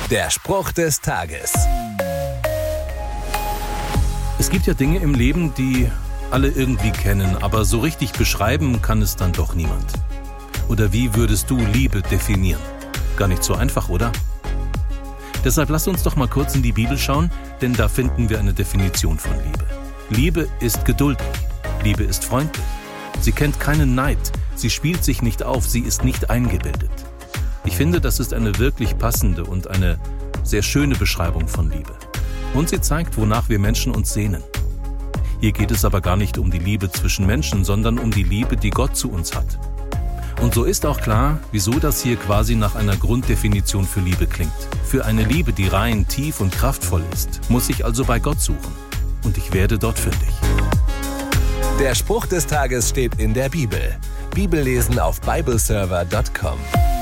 Der Spruch des Tages. Es gibt ja Dinge im Leben, die alle irgendwie kennen, aber so richtig beschreiben kann es dann doch niemand. Oder wie würdest du Liebe definieren? Gar nicht so einfach, oder? Deshalb lass uns doch mal kurz in die Bibel schauen, denn da finden wir eine Definition von Liebe. Liebe ist geduldig. Liebe ist freundlich. Sie kennt keinen Neid. Sie spielt sich nicht auf. Sie ist nicht eingebildet. Ich finde, das ist eine wirklich passende und eine sehr schöne Beschreibung von Liebe. Und sie zeigt, wonach wir Menschen uns sehnen. Hier geht es aber gar nicht um die Liebe zwischen Menschen, sondern um die Liebe, die Gott zu uns hat. Und so ist auch klar, wieso das hier quasi nach einer Grunddefinition für Liebe klingt. Für eine Liebe, die rein, tief und kraftvoll ist, muss ich also bei Gott suchen. Und ich werde dort fündig. Der Spruch des Tages steht in der Bibel. Bibellesen auf bibleserver.com.